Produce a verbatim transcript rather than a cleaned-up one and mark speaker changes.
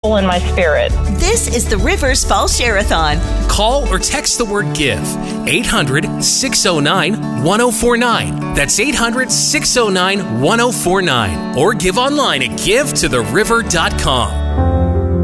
Speaker 1: gospel in my spirit.
Speaker 2: This is the Rivers Fall Share-a-thon.
Speaker 3: Call or text the word GIVE, eight hundred, six oh nine, one oh four nine. That's eight hundred, six oh nine, one oh four nine. Or give online at give to the river dot com.